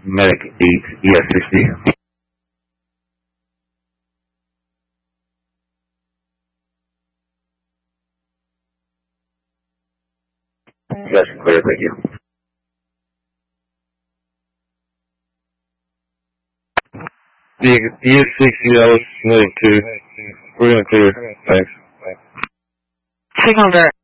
Medic 8, ES60. That's clear, thank you. The ES60, that was Medic 2. We're going to clear. Thanks. Signal there.